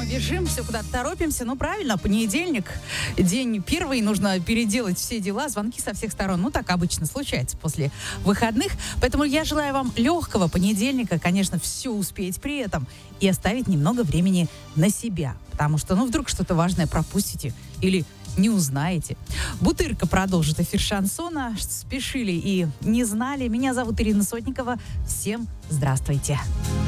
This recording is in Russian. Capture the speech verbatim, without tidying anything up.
мы бежим, все куда-то торопимся. Ну, правильно, понедельник, день первый, нужно переделать все дела, звонки со всех сторон. Ну, так обычно случается после выходных. Поэтому я желаю вам легкого понедельника, конечно, все успеть при этом и оставить немного времени на себя. Потому что, ну, вдруг что-то важное пропустите или не узнаете. Бутырка продолжит эфир шансона. Спешили и не знали. Меня зовут Ирина Сотникова. Всем здравствуйте.